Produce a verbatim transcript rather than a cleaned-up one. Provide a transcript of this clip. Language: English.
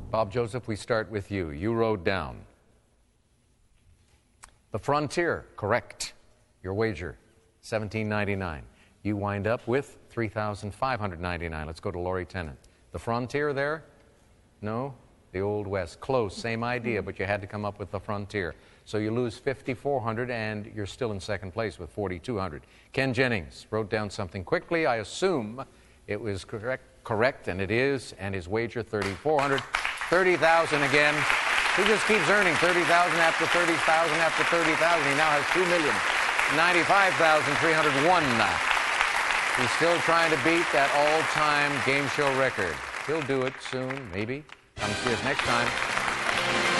Bob Joseph, we start with you. You wrote down The Frontier, correct. Your wager, seventeen ninety-nine. You wind up with three thousand five hundred ninety-nine. Let's go to Laurie Tennant. The Frontier there? No? The Old West. Close, same idea, but you had to come up with The Frontier. So you lose fifty-four hundred, and you're still in second place with forty-two hundred. Ken Jennings wrote down something quickly. I assume it was correct, correct, and it is, and his wager, thirty-four hundred. thirty thousand again. He just keeps earning thirty thousand after thirty thousand after thirty thousand. He now has two million ninety-five thousand three hundred one. He's still trying to beat that all-time game show record. He'll do it soon, maybe. Come see us next time.